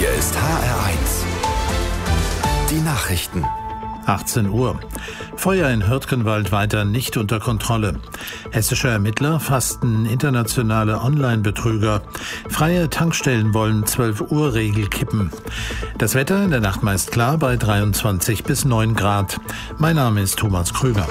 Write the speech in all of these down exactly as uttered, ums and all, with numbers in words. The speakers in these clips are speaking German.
Hier ist H R eins. Die Nachrichten. achtzehn Uhr. Feuer in Hürtgenwald weiter nicht unter Kontrolle. Hessische Ermittler fassten internationale Online-Betrüger. Freie Tankstellen wollen zwölf Uhr Regel kippen. Das Wetter in der Nacht meist klar bei dreiundzwanzig bis neun Grad. Mein Name ist Thomas Krüger.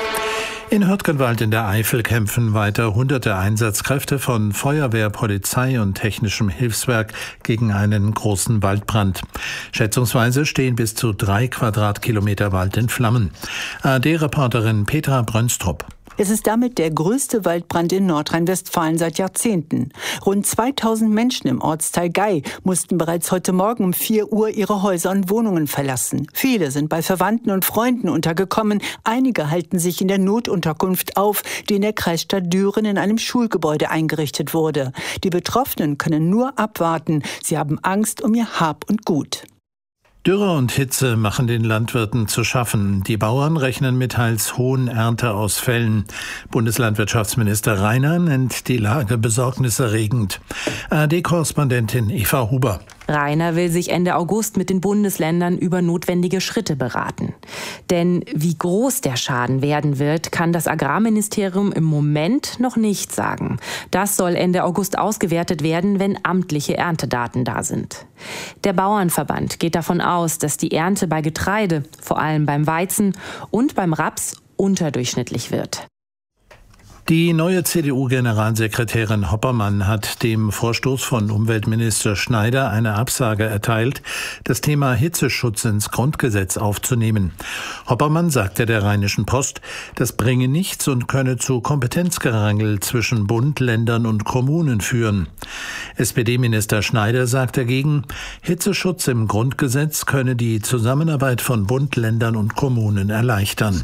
In Hürtgenwald in der Eifel kämpfen weiter hunderte Einsatzkräfte von Feuerwehr, Polizei und technischem Hilfswerk gegen einen großen Waldbrand. Schätzungsweise stehen bis zu drei Quadratkilometer Wald in Flammen. A R D-Reporterin Petra Brönstrup. Es ist damit der größte Waldbrand in Nordrhein-Westfalen seit Jahrzehnten. Rund zweitausend Menschen im Ortsteil Gei mussten bereits heute Morgen um vier Uhr ihre Häuser und Wohnungen verlassen. Viele sind bei Verwandten und Freunden untergekommen. Einige halten sich in der Notunterkunft auf, die in der Kreisstadt Düren in einem Schulgebäude eingerichtet wurde. Die Betroffenen können nur abwarten. Sie haben Angst um ihr Hab und Gut. Dürre und Hitze machen den Landwirten zu schaffen. Die Bauern rechnen mit teils hohen Ernteausfällen. Bundeslandwirtschaftsminister Rainer nennt die Lage besorgniserregend. A R D-Korrespondentin Eva Huber. Rainer will sich Ende August mit den Bundesländern über notwendige Schritte beraten. Denn wie groß der Schaden werden wird, kann das Agrarministerium im Moment noch nicht sagen. Das soll Ende August ausgewertet werden, wenn amtliche Erntedaten da sind. Der Bauernverband geht davon aus, dass die Ernte bei Getreide, vor allem beim Weizen und beim Raps, unterdurchschnittlich wird. Die neue C D U-Generalsekretärin Hoppermann hat dem Vorstoß von Umweltminister Schneider eine Absage erteilt, das Thema Hitzeschutz ins Grundgesetz aufzunehmen. Hoppermann sagte der Rheinischen Post, das bringe nichts und könne zu Kompetenzgerangel zwischen Bund, Ländern und Kommunen führen. S P D-Minister Schneider sagt dagegen, Hitzeschutz im Grundgesetz könne die Zusammenarbeit von Bund, Ländern und Kommunen erleichtern.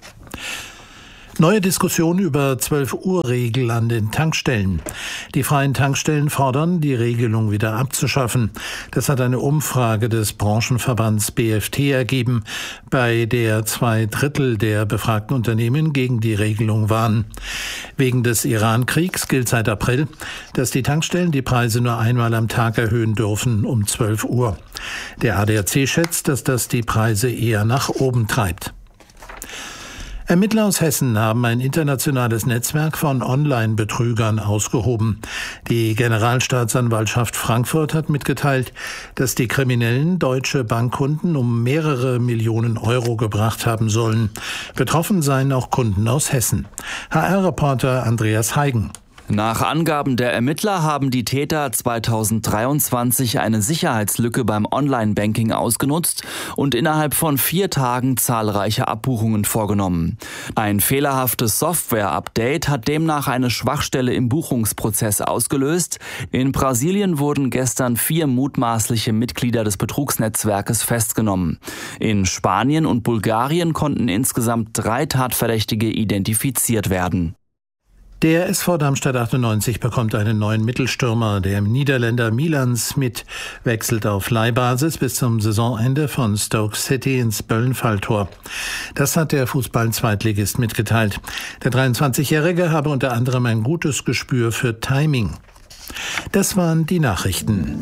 Neue Diskussion über zwölf Uhr Regel an den Tankstellen. Die freien Tankstellen fordern, die Regelung wieder abzuschaffen. Das hat eine Umfrage des Branchenverbands B F T ergeben, bei der zwei Drittel der befragten Unternehmen gegen die Regelung waren. Wegen des Iran-Kriegs gilt seit April, dass die Tankstellen die Preise nur einmal am Tag erhöhen dürfen, um zwölf Uhr. Der A D A C schätzt, dass das die Preise eher nach oben treibt. Ermittler aus Hessen haben ein internationales Netzwerk von Online-Betrügern ausgehoben. Die Generalstaatsanwaltschaft Frankfurt hat mitgeteilt, dass die Kriminellen deutsche Bankkunden um mehrere Millionen Euro gebracht haben sollen. Betroffen seien auch Kunden aus Hessen. H R-Reporter Andreas Heigen. Nach Angaben der Ermittler haben die Täter zweitausenddreiundzwanzig eine Sicherheitslücke beim Online-Banking ausgenutzt und innerhalb von vier Tagen zahlreiche Abbuchungen vorgenommen. Ein fehlerhaftes Software-Update hat demnach eine Schwachstelle im Buchungsprozess ausgelöst. In Brasilien wurden gestern vier mutmaßliche Mitglieder des Betrugsnetzwerkes festgenommen. In Spanien und Bulgarien konnten insgesamt drei Tatverdächtige identifiziert werden. Der S V Darmstadt achtundneunzig bekommt einen neuen Mittelstürmer. Der Niederländer Milan Smit wechselt auf Leihbasis bis zum Saisonende von Stoke City ins Böllenfalltor. Das hat der Fußball-Zweitligist mitgeteilt. Der dreiundzwanzigjährige habe unter anderem ein gutes Gespür für Timing. Das waren die Nachrichten.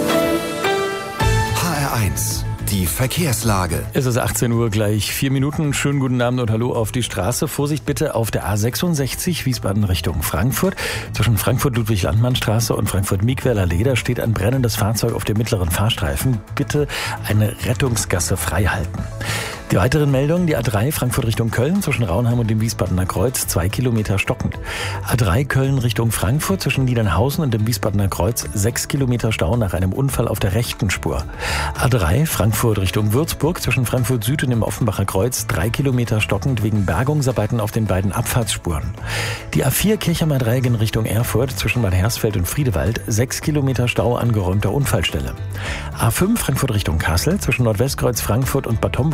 H R eins. Die Verkehrslage. Es ist achtzehn Uhr, gleich vier Minuten. Schönen guten Abend und hallo auf die Straße. Vorsicht bitte auf der A sechsundsechzig Wiesbaden Richtung Frankfurt. Zwischen Frankfurt-Ludwig-Landmann-Straße und Frankfurt-Miegweiler-Leder steht ein brennendes Fahrzeug auf dem mittleren Fahrstreifen. Bitte eine Rettungsgasse frei halten. Die weiteren Meldungen, die A drei Frankfurt Richtung Köln zwischen Raunheim und dem Wiesbadener Kreuz, zwei Kilometer stockend. A drei Köln Richtung Frankfurt zwischen Niedernhausen und dem Wiesbadener Kreuz, sechs Kilometer Stau nach einem Unfall auf der rechten Spur. A drei Frankfurt Richtung Würzburg zwischen Frankfurt Süd und dem Offenbacher Kreuz, drei Kilometer stockend wegen Bergungsarbeiten auf den beiden Abfahrtsspuren. Die A vier Kirchheimer Dreieck in Richtung Erfurt zwischen Bad Hersfeld und Friedewald, sechs Kilometer Stau an geräumter Unfallstelle. A fünf Frankfurt Richtung Kassel zwischen Nordwestkreuz Frankfurt und Bad Homburger Kreuz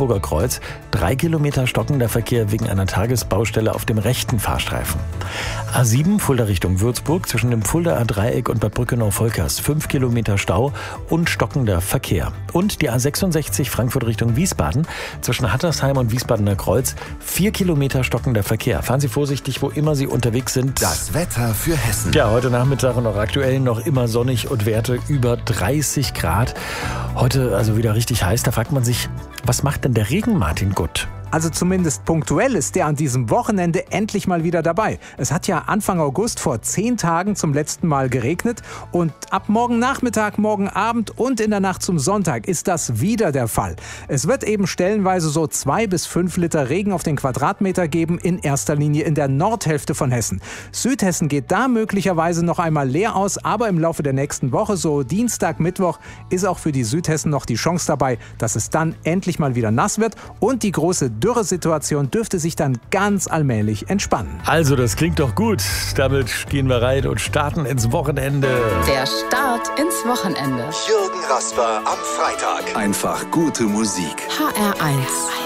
Kreuz. Drei Kilometer stockender Verkehr wegen einer Tagesbaustelle auf dem rechten Fahrstreifen. A sieben Fulda Richtung Würzburg zwischen dem Fuldaer Dreieck und Bad Brückenau-Volkers. Fünf Kilometer Stau und stockender Verkehr. Und die A sechsundsechzig Frankfurt Richtung Wiesbaden zwischen Hattersheim und Wiesbadener Kreuz. Vier Kilometer stockender Verkehr. Fahren Sie vorsichtig, wo immer Sie unterwegs sind. Das Wetter für Hessen. Ja, heute Nachmittag und auch aktuell noch immer sonnig und Werte über dreißig Grad. Heute also wieder richtig heiß. Da fragt man sich, was macht denn der Regen Martin Gutt? Also zumindest punktuell ist der an diesem Wochenende endlich mal wieder dabei. Es hat ja Anfang August vor zehn Tagen zum letzten Mal geregnet und ab morgen Nachmittag, morgen Abend und in der Nacht zum Sonntag ist das wieder der Fall. Es wird eben stellenweise so zwei bis fünf Liter Regen auf den Quadratmeter geben, in erster Linie in der Nordhälfte von Hessen. Südhessen geht da möglicherweise noch einmal leer aus, aber im Laufe der nächsten Woche, so Dienstag, Mittwoch, ist auch für die Südhessen noch die Chance dabei, dass es dann endlich mal wieder nass wird und die große Dürresituation dürfte sich dann ganz allmählich entspannen. Also, das klingt doch gut. Damit gehen wir rein und starten ins Wochenende. Der Start ins Wochenende. Jürgen Rasper am Freitag. Einfach gute Musik. H R eins.